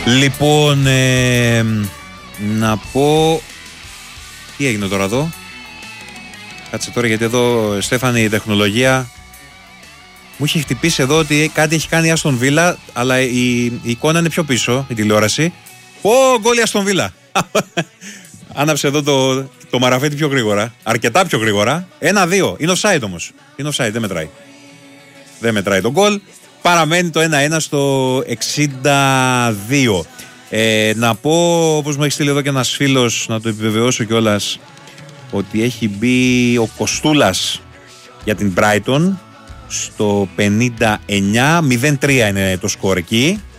Λοιπόν, να πω. Τι έγινε τώρα εδώ? Κάτσε τώρα, γιατί εδώ, Στέφανη, η τεχνολογία μου είχε χτυπήσει εδώ ότι κάτι έχει κάνει η Άστον Βίλα, αλλά η εικόνα είναι πιο πίσω, η τηλεόραση. Γκολ η Άστον Βίλα. Άναψε εδώ το μαραφέτη πιο γρήγορα. Αρκετά πιο γρήγορα. 1-2. Είναι offside όμως. Είναι offside, δεν μετράει. Δεν μετράει το γκολ. Παραμένει το 1-1 στο 62. Να πω, όπως μου έχει στείλει εδώ και ένας φίλος, να το επιβεβαιώσω κιόλας, ότι έχει μπει ο Κοστούλας για την Brighton στο 59. 0-3 είναι το σκορ εκεί.